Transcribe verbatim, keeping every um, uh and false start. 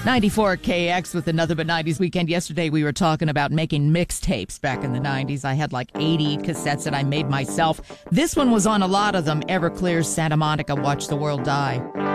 ninety-four K X with another but nineties weekend. Yesterday we were talking about making mixtapes back in the nineties. I had like eighty cassettes that I made myself. This one was on a lot of them. Everclear's Santa Monica, Watch the World Die.